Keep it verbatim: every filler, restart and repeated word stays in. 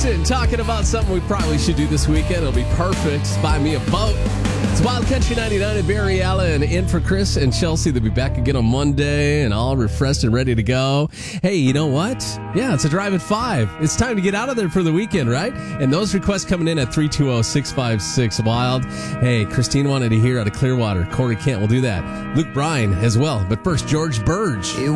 Jackson talking about something we probably should do this weekend. It'll be perfect. Buy me a boat. It's Wild Country ninety-nine at Barry Allen. In for Chris and Chelsea. They'll be back again on Monday and all refreshed and ready to go. Hey, you know what? Yeah, it's a drive at five. It's time to get out of there for the weekend, right? And those requests coming in at three two zero, six five six, WILD. Hey, Christine wanted to hear out of Clearwater. Corey Kent will do that. Luke Bryan as well. But first, George Burge.